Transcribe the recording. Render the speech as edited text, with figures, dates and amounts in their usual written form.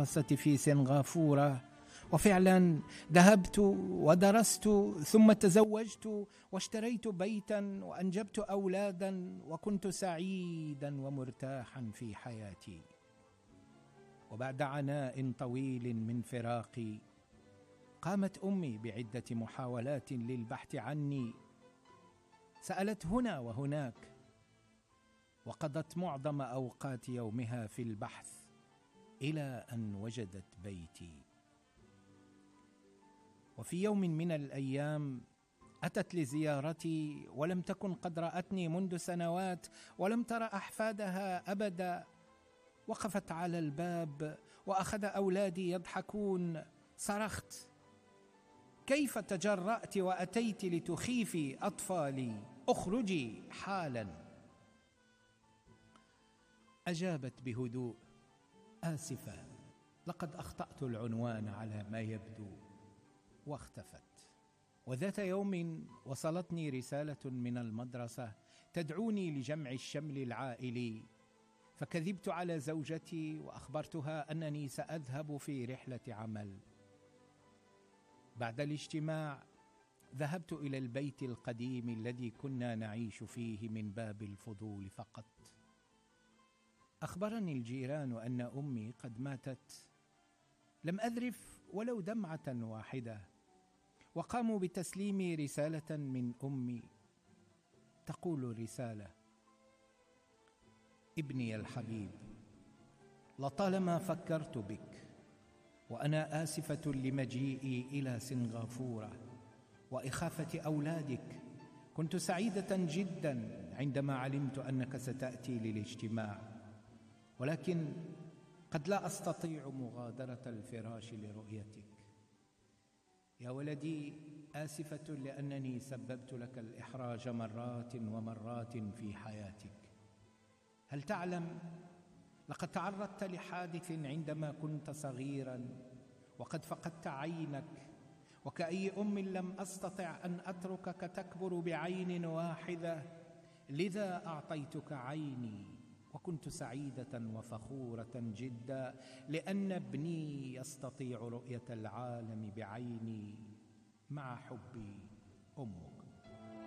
الدراسة في سنغافورة، وفعلا ذهبت ودرست ثم تزوجت واشتريت بيتا وأنجبت أولادا، وكنت سعيدا ومرتاحا في حياتي. وبعد عناء طويل من فراقي قامت أمي بعدة محاولات للبحث عني، سألت هنا وهناك، وقضت معظم أوقات يومها في البحث إلى أن وجدت بيتي. وفي يوم من الأيام أتت لزيارتي، ولم تكن قد رأتني منذ سنوات، ولم ترى أحفادها أبدا. وقفت على الباب وأخذ أولادي يضحكون. صرخت: كيف تجرأت وأتيت لتخيفي أطفالي؟ اخرجي حالا. أجابت بهدوء: آسفة، لقد أخطأت العنوان على ما يبدو، واختفت. وذات يوم وصلتني رسالة من المدرسة تدعوني لجمع الشمل العائلي، فكذبت على زوجتي وأخبرتها أنني سأذهب في رحلة عمل. بعد الاجتماع ذهبت إلى البيت القديم الذي كنا نعيش فيه من باب الفضول فقط. أخبرني الجيران أن أمي قد ماتت. لم أذرف ولو دمعة واحدة، وقاموا بتسليمي رسالة من أمي. تقول الرسالة: ابني الحبيب، لطالما فكرت بك، وأنا آسفة لمجيئي إلى سنغافورة وإخافة أولادك. كنت سعيدة جدا عندما علمت أنك ستأتي للاجتماع، ولكن قد لا أستطيع مغادرة الفراش لرؤيتك. يا ولدي، آسفة لأنني سببت لك الإحراج مرات ومرات في حياتك. هل تعلم، لقد تعرضت لحادث عندما كنت صغيرا وقد فقدت عينك، وكأي أم لم أستطع أن أتركك تكبر بعين واحدة، لذا أعطيتك عيني، وكنت سعيدة وفخورة جدا لأن ابني يستطيع رؤية العالم بعيني مع حبي أمك.